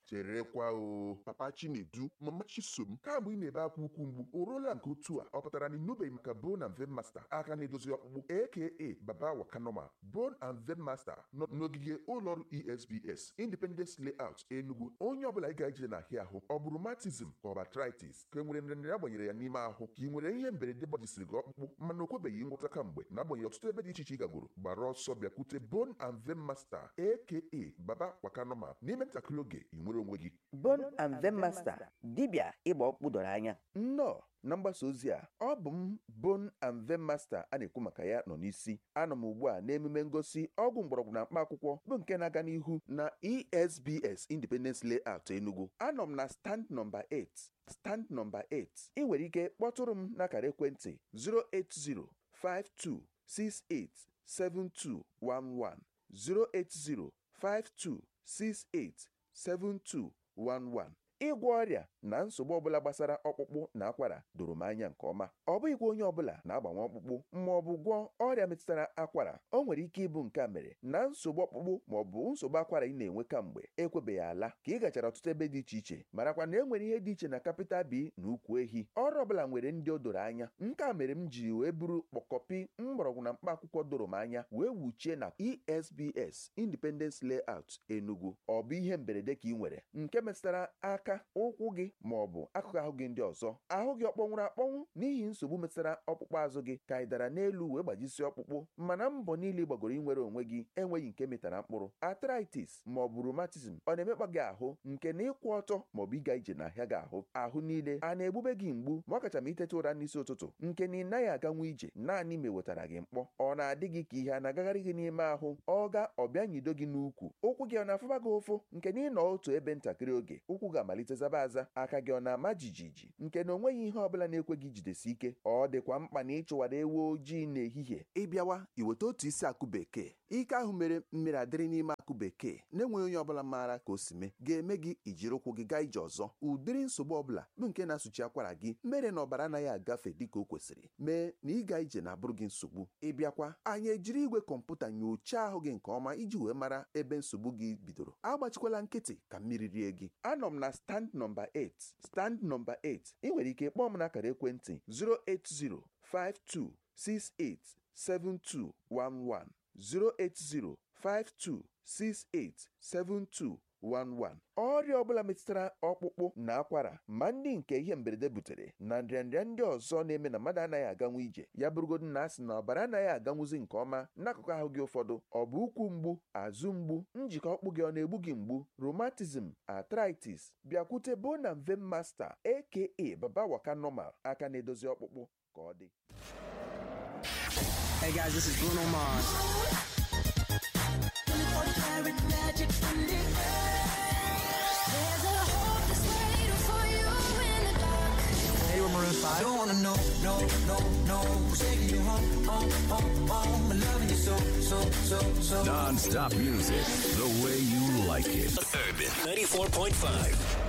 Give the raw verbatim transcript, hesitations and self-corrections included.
cherekwa o Papa Chinedu Mama Chisom kamgbe ị na-ebe akwa ukwu mgbu o ruola nke otu a ọ pụtara na ịnụbeghị maka Bone and Vein Master aka na-edozi ọkpụkpụ aka Baba Wakanoma. Bone and Vein Master nọ n'ogige ụlọọrụ E S B S Independence Layout Enugu. Onye ọbụla ị ga-eje na ahịa ahụ ọ bụ rheumatism ka ọ bụ arthritis ka e nwere nrịanrịa agbanyere ya n'ime ahụ ka ị nwere ihe mberede gbajisiri gị ọkpụkpụ mana o kwebeghị ngwọta kamgbe na-agbanyeghị ọtụtụ ebe dị iche iche ị gagoro gbara ọsọ bịakwute Bone and Vein Master aka Baba Wakanoma n'ime ntakịrị oge ị nwere onwe gị. Bone and Vein Master dibịa ịgba ọkpụkpụ doro anya. Nnọọ na mgbasa ozi a ọ bụ m Bone and Vein Master a na-ekwu maka ya nọ n'isi. Anọ m ugbu a n'emume ngosi ọgwụ mgbọrọgwụ na mkpa akwụkwọ bụ nke na-aga n'ihu na E S B S Independence Layout Enugu. Anọ m na stand nọmba eight stand nọmba eight. ị nwere ike kpọtụrụ m n'akara ekwentị zero eight zero five two six eight seven two one one zero eight zero five two six eight seven two one one. Ịgwọ ọrịa na nsogbu ọbụla gbasara ọkpụkpụ na akwara doro m anya nke ọma. Ọ bụghịkwa onye ọbụla na-agbanwe ọkpụkpụ ma ọ bụ gwọọ ọrịa metụtara akwara. O nwere ike ịbụ nke a mere na nsogbu ọkpụkpụ ma ọ bụ nsogbu akwara ị na-enwe kamgbe ekwebeghị ala ka ị gachara ọtụtụ ebe dị iche iche marakwa na e nwere ihe dị iche na capital B na ukwu ehi. Ọrụ ọbụla nwere ndị o doro anya. Nke a mere m ji wee buru kpọkọpi mgbọrọgwụ na mkpa akwụkwọ doro m anya wee wuchie na E S B S Independence Layout Enugu. Ọ bụ ihe mberede ka ị nwere nke metụtara aka ụkwụ gị ma ọ bụ akụkụ ahụ gị ndị ọzọ. Ahụ gị ọkpọnwụrụ akpọnwụ n'ihi nsogbu metụtara ọkpụkpụ azụ gị ka ị dara n'elu wee gbajisi ọkpụkpụ mana mbọ niile gbagoro inwere onwe gị enweghị nke metara mkpụrụ. Arthritis ma ọ bụ rheumatism ọ na-emekpa gị ahụ nke na ịkwụ ọtọ ma ọ bụ ịga ije n'ahịa gị ahụ. Ahụ niile a na-egbube gị mgbu ma ọ kacha ma iteta ụra n'isi ụtụtụ nke na ị naghị aganwu ije naanị ma ewetara gị mkpọ. Ọ na-adị gị ka ihe a na-agagharị gị n'ime ahụ ọ ga ọbịa nyido gị n'ukwu. Ụkwụ gị ọ na-afụba gị ụfụ nke na ịnọ otu ebe ntakịrị oge ụkwụ ga-amalite zaba aza. Aka gị ọ na-ama jijiji nke na onweghị ihe ọbụla na-ekwe gị jidesi ike. Ọ dịkwa mkpa na ịchụwara ewu ojii n'ehihie. Ịbịawa iweta otu isi akụ bekee. Ike ahụ mere mmiri adịrị n'ime akụ bekee na-enweghị onye ọbụla maara ka o si mee ga-eme gị ijiri ụkwụ gị gaa ije ọzọ. Ụdịrị nsogbu ọbụla bụ nke na-asụchi akwara gị mere na ọbara anaghị agafe dịka o kwesịrị mee na ịga ije na-abụrụ gị nsogbu. Ịbịakwa anyị ejiri igwe kọmputa nyochaa ahụ gị nke ọma iji wee mara ebe nsogbu gị bidoro. Agbachikwala nkịtị ka mmiri rie gị. Anọ m na stand nọmba eight stand nọmba eight. ị nwere ike kpọọ m n'akara ekwentị zero eight zero five two six eight seven two one one zero eight zero five two six eight seven two one one. Ọrịa ọbụla metụtara ọkpụkpụ na akwara ma ndị nke ihe mberede butere na nrịanrịa ndị ọzọ na-eme na mmadụ anaghị aganwu ije ya bụrụgodu na asị na ọbara anaghị aganwuzi nke ọma n'akụkụ ahụ gị ụfọdụ. Ọ bụ ụkwụ mgbu, azụ mgbu, njikọ ọkpụ gị ọ na-egbu gị mgbu, rheumatism, arthritis, bịakwute Bone and Vein Master aka Baba Wakanoma aka na-edozi ọkpụkpụ ka ọ dị. Hey guys, this is Bruno Mars. Hey, we're Maroon five. I don't wanna know, no, no, no. Who's taking you home, home, home, home? I'm loving you so, so, so, so. Non-stop music, the way you like it. Urban ninety-four point five.